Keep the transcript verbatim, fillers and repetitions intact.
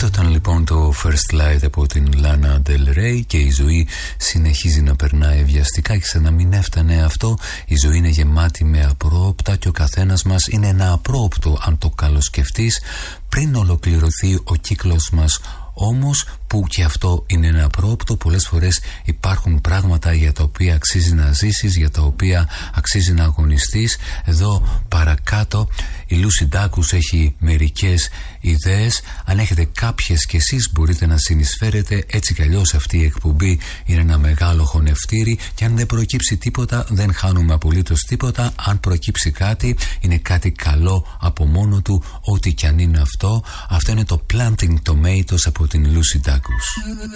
Αυτό ήταν λοιπόν το First Light από την Lana Del Rey. Και η ζωή συνεχίζει να περνάει βιαστικά, και σαν να μην έφτανε αυτό, η ζωή είναι γεμάτη με απρόοπτα και ο καθένας μας είναι ένα απρόοπτο, αν το καλοσκεφτείς, πριν ολοκληρωθεί ο κύκλος μας. Όμως, που και αυτό είναι ένα απρόοπτο, πολλές φορές υπάρχουν πράγματα για τα οποία αξίζει να ζήσεις, για τα οποία αξίζει να αγωνιστείς. Εδώ παρακάτω η Lucy Dacus έχει μερικές ιδέες. Αν έχετε κάποιες κι εσείς μπορείτε να συνεισφέρετε. Έτσι κι αλλιώς αυτή η εκπομπή είναι ένα μεγάλο χωνευτήρι, και αν δεν προκύψει τίποτα δεν χάνουμε απολύτως τίποτα. Αν προκύψει κάτι, είναι κάτι καλό από μόνο του, ό,τι κι αν είναι αυτό. Αυτό είναι το Planting Tomatoes από την Lucy Dacus.